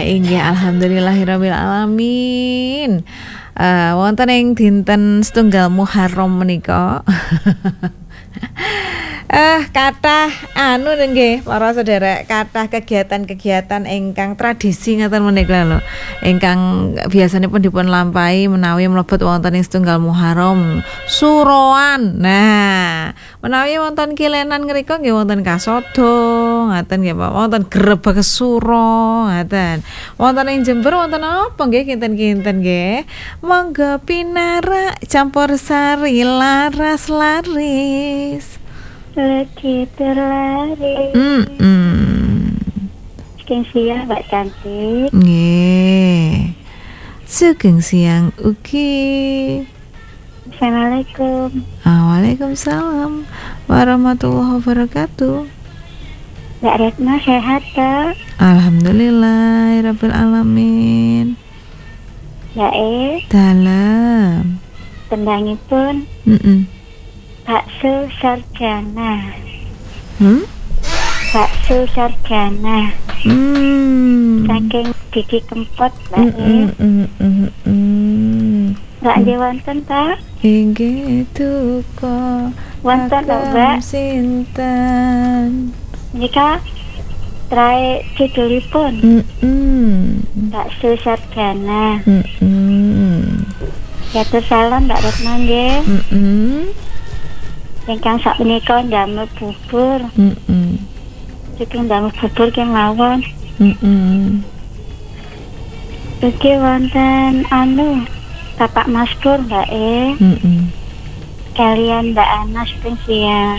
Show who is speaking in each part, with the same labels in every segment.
Speaker 1: Inggih alhamdulillahirabbil alamin. Wonten ing dinten setunggal Muharram menika kathah anu nggih para sedherek, kathah kegiatan-kegiatan ingkang tradisi ngaten menika lho, ingkang biasanipun dipun lampahi menawi mlebet wonten ing setunggal Muharram suroan. Nah, menawi wonten kilenan ngrika nggih wonten kasada ngaten nggih Pak, wonten grebeg suro ngaten. Wonten ing Jember wonten apa nggih kinten-kinten nggih? Monggo pinarak campur sari laras laris.
Speaker 2: Lagi terlari. Sugeng siang Mbak Cantik.
Speaker 1: Nggih. Sugeng siang ugi.
Speaker 2: Assalamualaikum.
Speaker 1: Waalaikumsalam warahmatullahi wabarakatuh.
Speaker 2: Mbak Retno sehat tak?
Speaker 1: Alhamdulillahirabbil alamin.
Speaker 2: Ya
Speaker 1: Dalam.
Speaker 2: tendangipun bakso sarjana. Bakso sarjana. Saking Didi Kempot Mbak Mbak nggih wonten ta?
Speaker 1: Inggih duka
Speaker 2: Wonten lho Mbak.
Speaker 1: Sinten
Speaker 2: Nika trae judulipun bakso sarjana. Yatur salam Mbak Retno nggih. Ingkang sakmenika ndamel bubur. Sugeng ndamel bubur kemawon. Iki wonten anu Bapak Maskur Mbak kalian Mbak Ana sugeng siang.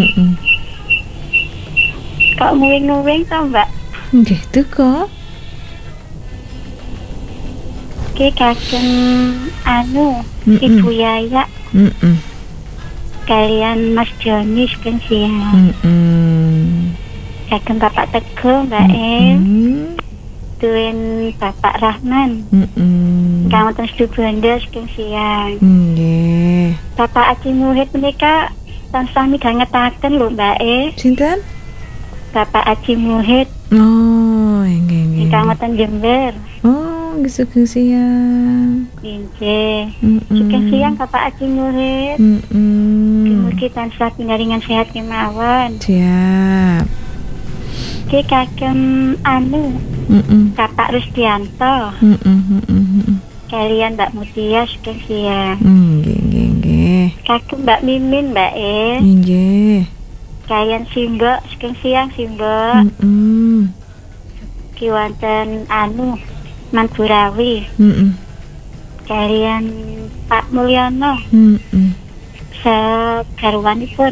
Speaker 2: Kok nguwing-nguwing to Mbak?
Speaker 1: Nggih duka.
Speaker 2: Iki kagem anu Ibu Yaya. Kalian Mas Joni sugeng siang. Kagem Bapak Teguh Mbak Duwen Bapak Rahman. Kang wonten Situbondo sugeng siang.
Speaker 1: Nggih.
Speaker 2: Bapak Aji Muhid menika tansah midhangetaken lho Mbak
Speaker 1: Sinten?
Speaker 2: Bapak Aji Muhid.
Speaker 1: Oh, nggih.
Speaker 2: Kang wonten Jember.
Speaker 1: Oh, nggih sugeng siang.
Speaker 2: Nggih. Sugeng siang Bapak Aji Muhid. Mugi tansah pinaringan sehat kemawon.
Speaker 1: Siap.
Speaker 2: Iki kagem anu Bapak Rusdianto. Kalian Mbak Mutia sugeng siang.
Speaker 1: Nggih.
Speaker 2: Kagem Mbak Mimin Mbak
Speaker 1: Nggih.
Speaker 2: Kalian Simbok sugeng siang Simbok. Ki wonten anu Manburawi. Kalian Pak Mulyono. Segarwanipun.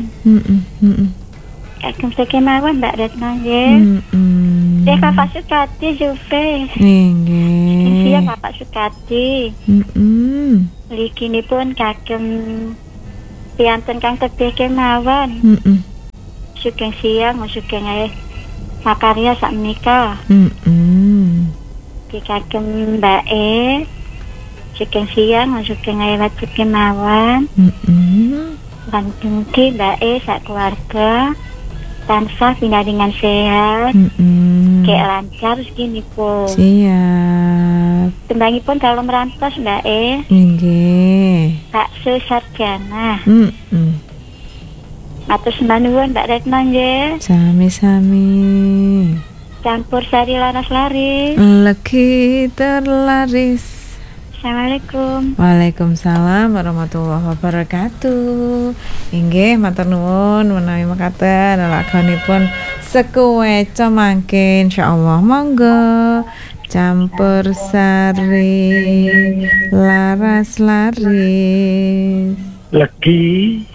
Speaker 2: Kagem sekemawon Mbak Retno nggih. Bapak Sukadi Zufe.
Speaker 1: Nggih.
Speaker 2: Siang Bapak Sukadi. Mliginipun kagem piyanten kang tebih kemawon. Sugeng siang, sugeng ae makarya sakmenika. Ki kagem Mbak sugeng siang, sugeng ae wajib kemawon. Lan mugi Mbak sak keluarga tansah pinaringan sehat. Kek lancar seginipun.
Speaker 1: Siap.
Speaker 2: Tembangipun kalau merantos Mbak
Speaker 1: Nggih.
Speaker 2: bakso sarjana. Matur sembah nuwun Mbak Retno nggih.
Speaker 1: Sami-sami.
Speaker 2: Campur sari laras laris.
Speaker 1: Lagi terlaris.
Speaker 2: Assalamualaikum.
Speaker 1: Waalaikumsalam warahmatullahi wabarakatuh. Inggih matur nuwun menawi mekaten lakonipun sekuweca mangke insyaallah monggo campur sari laras laris.
Speaker 3: Lagi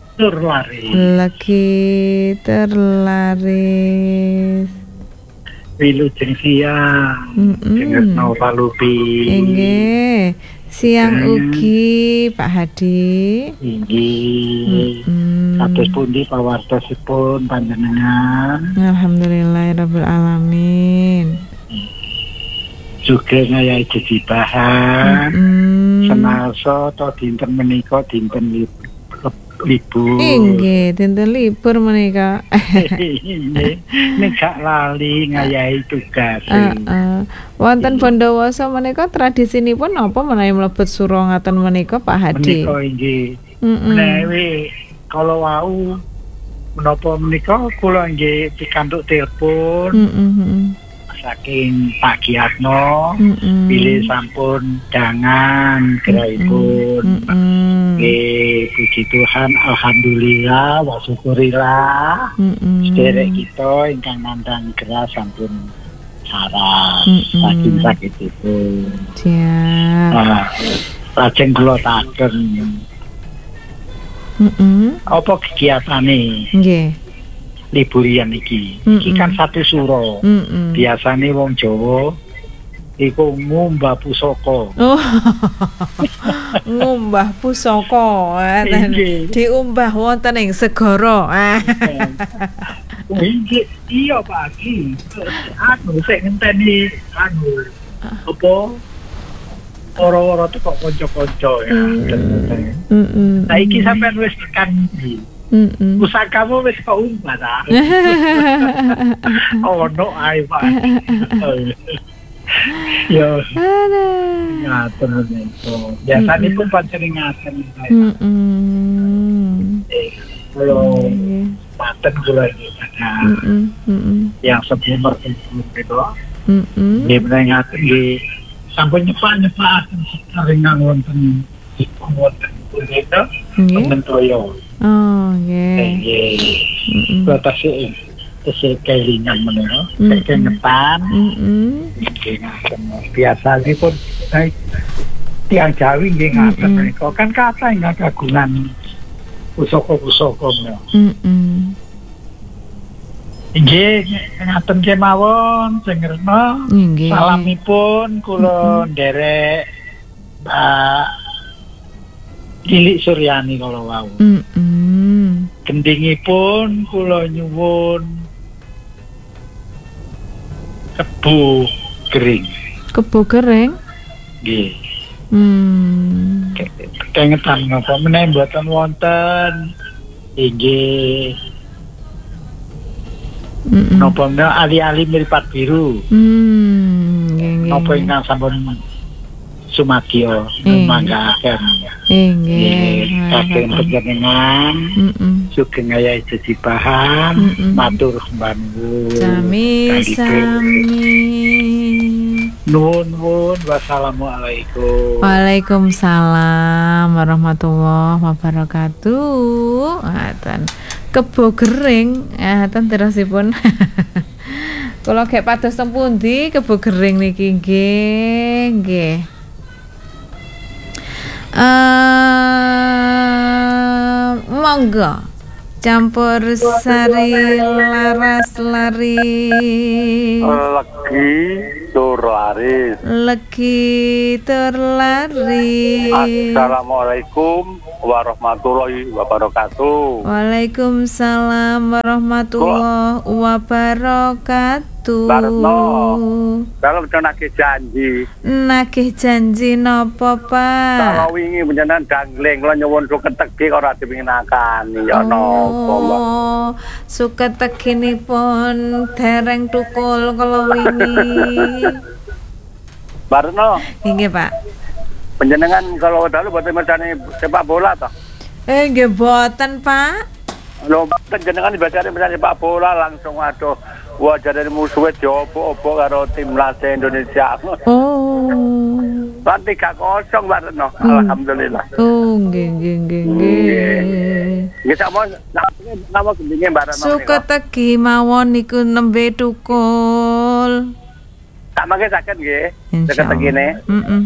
Speaker 3: terlaris. Wilujeng siang. Dengan Palupi.
Speaker 1: Inggih. Siang ugi Pak Hadi.
Speaker 3: Inggih. Kados pundi pawartosipun panjenengan?
Speaker 1: Alhamdulillahirabbil alamin.
Speaker 3: Juga ngaya jejibahan. Senasa to dinten menika dinten libur.
Speaker 1: Inggih, dinten libur menika.
Speaker 3: Nek gak lali ngayahi tugas.
Speaker 1: Wonten Bondowoso menika tradisinipun napa menawi mlebet sura ngaten menika Pak Hadi?
Speaker 3: Menika inggih. Menawi kalau wau menapa menika kula nggih pikantuk telepon. Saking Pak Giatno, pilih sampun dangan gerahipun. Puji Tuhan, alhamdulillah, wa syukurillah. Sederek kita ingkang nandhang gerah sampun sarang saking sakitipun.
Speaker 1: Siap.
Speaker 3: Lajeng kula taken. Apa kegiatane?
Speaker 1: Nggih.
Speaker 3: Liburian iki. Iki kan satu suro. Biasane wong Jawa iku ngumbah pusaka.
Speaker 1: Oh. Ngumbah pusaka. Diumbah wonten ing segara.
Speaker 3: Iya Pak Aki. Sik ngenteni apa? Ora-ora teko kanca-kanca ya. Saiki sampean wis tekan ndi? Pusakamu wis kok umbah ta? Ono ae Pak. Yo. Ngaten menika. Biasane pun pancen ngaten. Kalau paten kula iki ada. Yang sebelum berkumpul itu. Nggih ngaten nggih. Sampun nyepak-nyepak sering wonten wonten punika Mentoyo.
Speaker 1: Oh, nggih.
Speaker 3: Kula tasih kelingan menika, kenepan. Biasa pun tiang Jawi nggih ngaten menika. Kan kata ingkang kagungan pusaka-pusaka menika. Nggih, ngaten kemawon sing ngrena. Salamipun kula nderek Mbak Lilik Suryani kala wau. Gendhingipun kula nyuwun kebo kering.
Speaker 1: Kebo kering?
Speaker 3: Nggih. Kengetan napa menawi mboten wonten. Inggih. Napa ali-ali mripat biru. Napa ingkang sampun sumadya manggaken. Nggih, kakek panjenengan sugeng ayahe jejibahan matur sembah
Speaker 1: sami.
Speaker 3: Nuwun wassalamualaikum.
Speaker 1: Waalaikumsalam warahmatullahi wabarakatuh. Ngaten. Kebo gering, ngaten terusipun. Kula gek pados teng pundi kebo gering niki nggih. Monggo campur sari laras lari legi tur lari.
Speaker 4: Assalamualaikum warahmatullahi wabarakatuh.
Speaker 1: Waalaikumsalam warahmatullahi wabarakatuh.
Speaker 4: Barno, kalau nagih janji.
Speaker 1: Nagih janji napa, Pak?
Speaker 4: Kalau wingi panjenengan dangling kula nyuwun suketegi ora dipinginakani ya napa, Mbak.
Speaker 1: Oh, suketeginipun dereng tukul kala wingi.
Speaker 4: Barno.
Speaker 1: Nggih, Pak.
Speaker 4: Panjenengan kalau dalu boten medani sepak bola toh?
Speaker 1: Nggih boten, Pak.
Speaker 4: Lho, panjenengan ibadane medani sepak bola langsung aduh wajah dari musuhnya diopo-opo karo timnas Indonesia.
Speaker 1: Oh.
Speaker 4: Kan 3-0 Barno. Alhamdulillah.
Speaker 1: Oh, nggih.
Speaker 4: Nggih sama nama gendinge Barno.
Speaker 1: Suketegi mawon niku nembe tukul.
Speaker 4: Tak mangke saged nggih. Suketegine.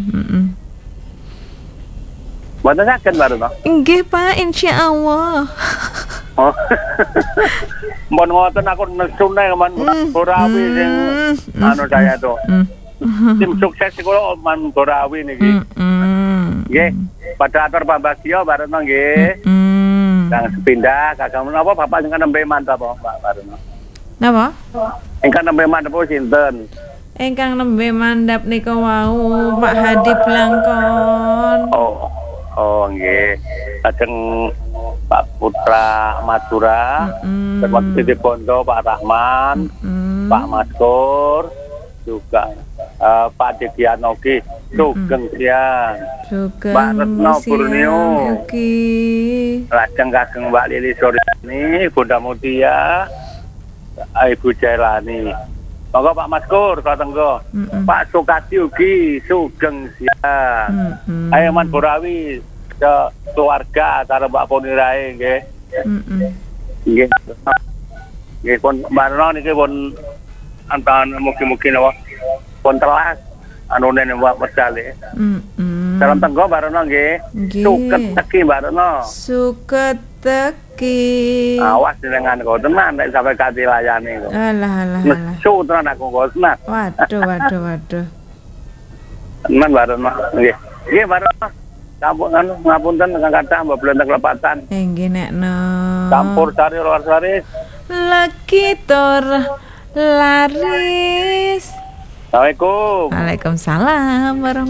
Speaker 4: Mboten saged Barno.
Speaker 1: Nggih, Pak, insyaallah.
Speaker 4: Oh. Mon ngoten aku nesune man Gorawi sing anu saya to. Tim sukses kula man Gorawi niki. Nggih, pada atur pambagio Barno nggih. Kang sepindah kakang menapa bapak sing nembe mantap Pak Barno. Napa? Ingkang nembe mantap sinten?
Speaker 1: Ingkang nembe mandhap nika wau Pak Hadi Blangkon.
Speaker 4: Oh, nggih. Lajeng Pak Putra Madura, termasuk Siti Bondo, Pak Rahman, Pak Maskur, juga Pak Didianogi, Sugeng Siang, Mbak Retno Borneo, lajeng kageng Mbak Lili Soriani, Bunda Mutia, Ibu Jailani. Monggo Pak Maskur, Tenggo, Pak Sukati ugi, Sugeng Siang, ayo Man Borawi, ke keluarga cara Mbak Ponirae nggih. Nggih. Nggih pun Mbak niki pun antan mugi-mugi napa pun telas anune Mbak medale. Salam tenggo Mbak Rono nggih. Suket teki Mbak Rono. Suket teki. Awas jenengan kok tenan nek sampe kati layane kok. Alah. Nesu tenan aku kok tenan. Waduh. Tenan Mbak Rono nggih. Nggih Mbak Rono. Ngapunten dengan kata Mbak Belanda Kelepatan.
Speaker 1: Nggih nekno.
Speaker 4: Campur sari luar sari.
Speaker 1: Lagi tor laris.
Speaker 4: Assalamualaikum.
Speaker 1: Waalaikumsalam warahmatullahi